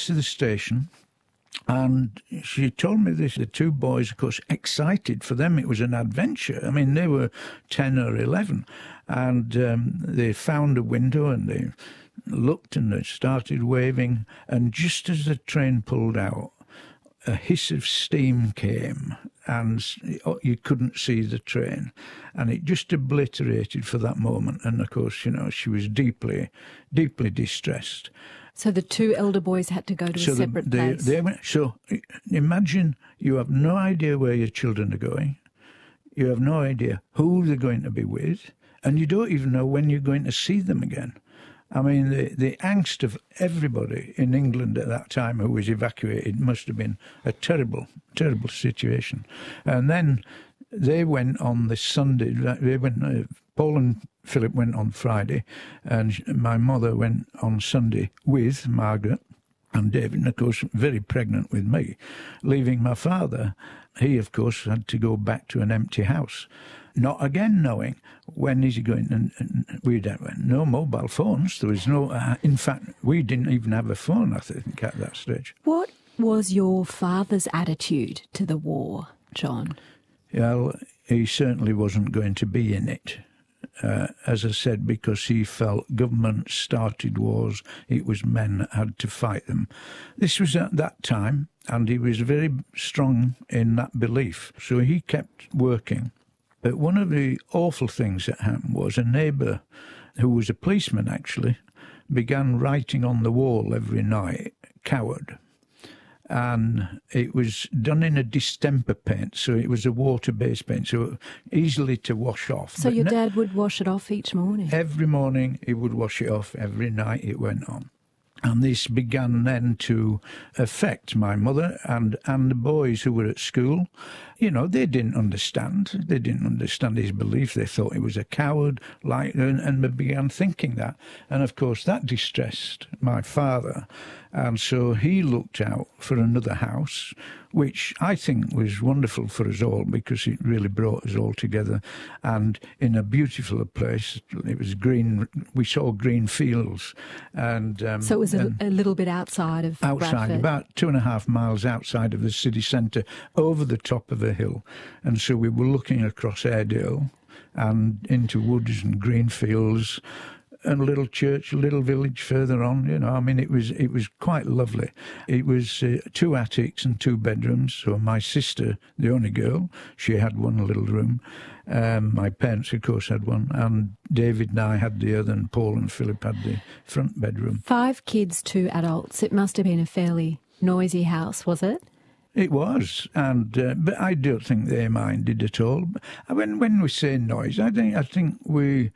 gets to the station, and she told me this, the two boys, of course, excited. For them, it was an adventure. I mean, they were 10 or 11, and they found a window and they looked and they started waving. And just as the train pulled out, a hiss of steam came, and you couldn't see the train. And it just obliterated for that moment. And, of course, you know, she was deeply, deeply distressed. So the two elder boys had to go to a separate place. So imagine you have no idea where your children are going. You have no idea who they're going to be with. And you don't even know when you're going to see them again. I mean, the angst of everybody in England at that time who was evacuated must have been a terrible, terrible situation. And then they went on the Sunday. Paul and Philip went on Friday, and my mother went on Sunday with Margaret and David, and of course very pregnant with me, leaving my father. He, of course, had to go back to an empty house, not again knowing when is he going. And we had no mobile phones. There was no. In fact, we didn't even have a phone, I think, at that stage. What was your father's attitude to the war, John? Well, he certainly wasn't going to be in it. As I said, because he felt government started wars, it was men that had to fight them. This was at that time, and he was very strong in that belief. So he kept working. But one of the awful things that happened was a neighbour, who was a policeman actually, began writing on the wall every night, "Coward." And it was done in a distemper paint, so it was a water-based paint, so easily to wash off. So your dad would wash it off each morning? Every morning he would wash it off, every night it went on. And this began then to affect my mother and the boys who were at school. You know, they didn't understand. They didn't understand his belief. They thought he was a coward, and they began thinking that. And, of course, that distressed my father. And so he looked out for another house, which I think was wonderful for us all because it really brought us all together. And in a beautiful place, it was green. We saw green fields. And so it was a little bit outside of Bradford. About 2.5 miles outside of the city centre, over the top of a hill. And so we were looking across Airedale and into woods and green fields, and a little church, a little village further on, you know. I mean, it was quite lovely. It was 2 attics and 2 bedrooms. So my sister, the only girl, she had one little room. My parents, of course, had one. And David and I had the other, and Paul and Philip had the front bedroom. 5 kids, 2 adults. It must have been a fairly noisy house, was it? It was, and but I don't think they minded at all. When we say noise, I think we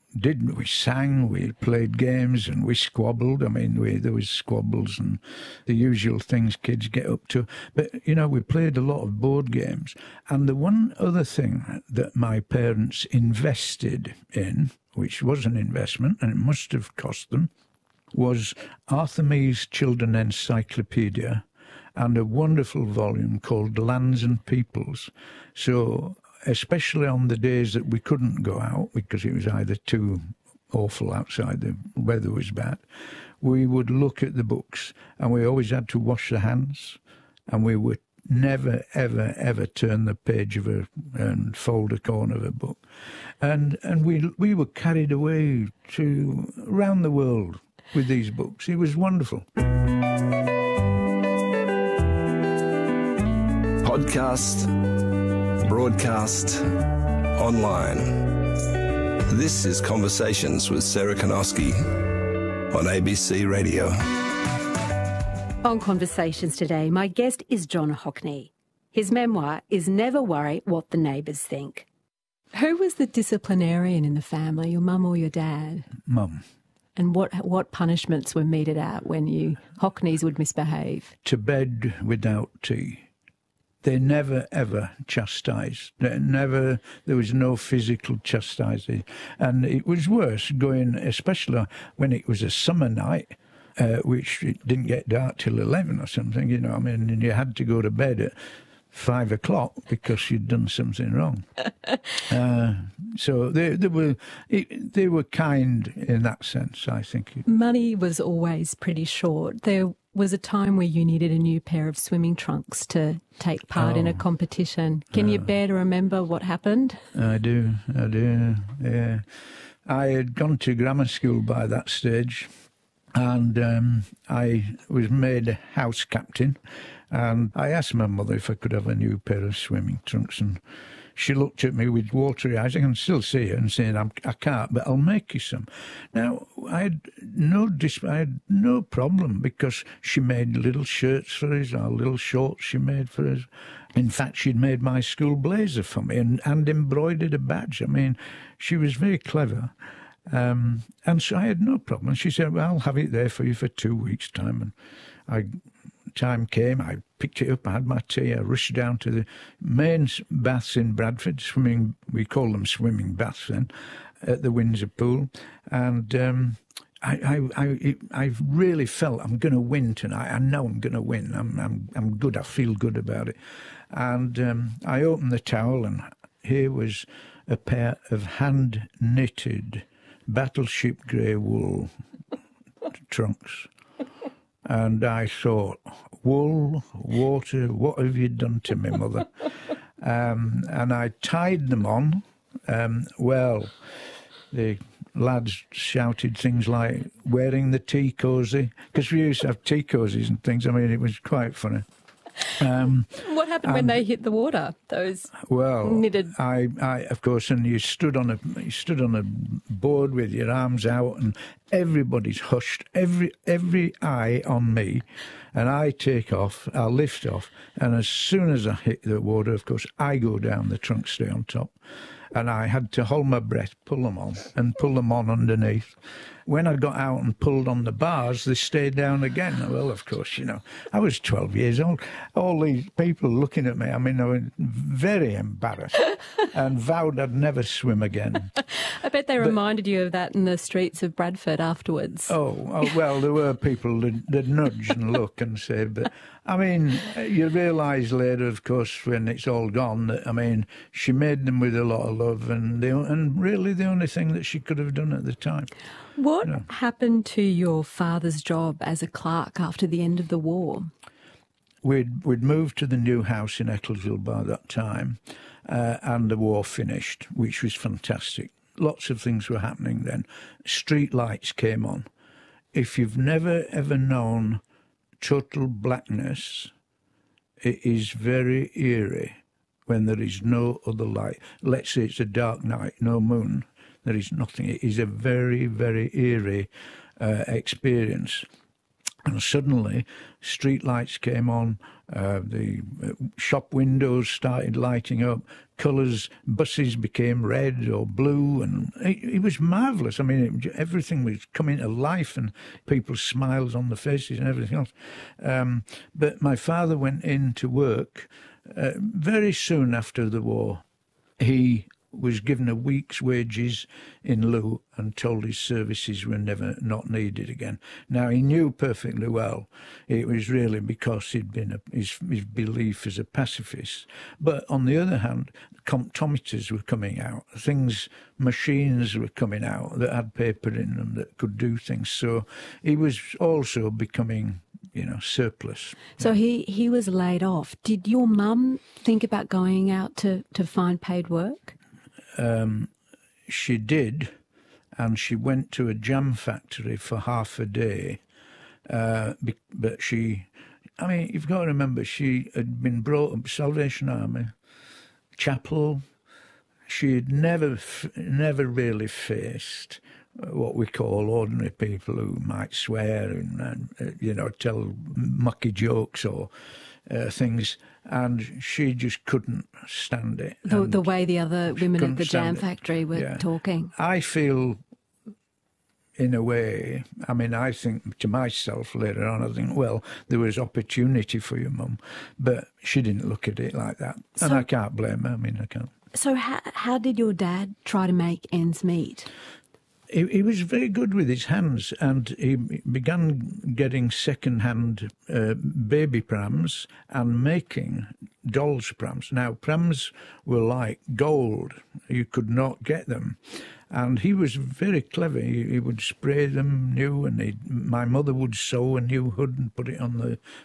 sang, we played games, and we squabbled. I mean, there was squabbles and the usual things kids get up to. But, you know, we played a lot of board games. And the one other thing that my parents invested in, which was an investment, and it must have cost them, was Arthur Mee's Children's Encyclopedia and a wonderful volume called Lands and Peoples. So especially on the days that we couldn't go out because it was either too awful outside, the weather was bad, we would look at the books, and we always had to wash the hands, and we would never, ever, ever turn the page of and fold a corner of a book. And we were carried away to around the world with these books. It was wonderful. Podcast, broadcast, online. This is Conversations with Sarah Konoski on ABC Radio. On Conversations today, my guest is John Hockney. His memoir is Never Worry What the Neighbours Think. Who was the disciplinarian in the family, your mum or your dad? Mum. And what punishments were meted out when you Hockneys would misbehave? To bed without tea. They never, ever chastised. There was no physical chastising. And it was worse going, especially when it was a summer night, which it didn't get dark till 11 or something, you know. I mean, and you had to go to bed at 5 o'clock because you'd done something wrong. So they were kind in that sense, I think. Money was always pretty short. There was a time where you needed a new pair of swimming trunks to take part in a competition. Can you bear to remember what happened? I do, yeah. I had gone to grammar school by that stage, and I was made house captain, and I asked my mother if I could have a new pair of swimming trunks, and she looked at me with watery eyes. I can still see her and saying, I can't, but I'll make you some. Now, I had no problem, because she made little shirts for us, or little shorts she made for us. In fact, she'd made my school blazer for me and embroidered a badge. I mean, she was very clever. And so I had no problem. She said, well, I'll have it there for you for 2 weeks' time. And time came, I picked it up, I had my tea, I rushed down to the main baths in Bradford, we call them swimming baths then, at the Windsor Pool. And I really felt I'm going to win tonight. I know I'm going to win. I'm good. I feel good about it. And I opened the towel, and here was a pair of hand-knitted battleship grey wool trunks. And I thought, wool, water, what have you done to me, Mother? And I tied them on. Well, the lads shouted things like wearing the tea cosy, because we used to have tea cozies and things. I mean, it was quite funny. What happened when they hit the water? Those knitted. I of course, and you stood on a board with your arms out, and everybody's hushed, every eye on me, and I lift off, and as soon as I hit the water, of course, I go down, the trunks stay on top. And I had to hold my breath, pull them on underneath. When I got out and pulled on the bars, they stayed down again. Well, of course, I was 12 years old. All these people looking at me, I mean, I was very embarrassed and vowed I'd never swim again. I bet they reminded you of that in the streets of Bradford afterwards. Oh well, there were people that nudge and look and say, but I mean, you realise later, of course, when it's all gone, that, I mean, she made them with a lot of love, and really the only thing that she could have done at the time. What happened to your father's job as a clerk after the end of the war? We'd moved to the new house in Ecclesville by that time, and the war finished, which was fantastic. Lots of things were happening then. Street lights came on. If you've never, ever known total blackness, it is very eerie when there is no other light. Let's say it's a dark night, no moon. There is nothing. It is a very, very eerie experience. And suddenly, street lights came on, the shop windows started lighting up, colours, buses became red or blue, and it was marvellous. I mean, everything was coming to life, and people's smiles on the faces and everything else. But my father went in to work very soon after the war. He was given a week's wages in lieu and told his services were not needed again. Now, he knew perfectly well it was really because he'd been his belief as a pacifist. But on the other hand, comptometers were coming out, machines were coming out that had paper in them that could do things. So he was also becoming surplus. So he was laid off. Did your mum think about going out to find paid work? She did, and she went to a jam factory for half a day. But you've got to remember, she had been brought up Salvation Army, chapel. She had never really faced what we call ordinary people who might swear and tell mucky jokes or things, and she just couldn't stand it. The way the other women at the jam factory were talking. I feel, in a way, I think to myself later on, I think, well, there was opportunity for your mum, but she didn't look at it like that. And I can't blame her. I can't. So how did your dad try to make ends meet? He was very good with his hands, and he began getting second-hand baby prams and making dolls' prams. Now, prams were like gold. You could not get them. And he was very clever. He would spray them new, and my mother would sew a new hood and put it on the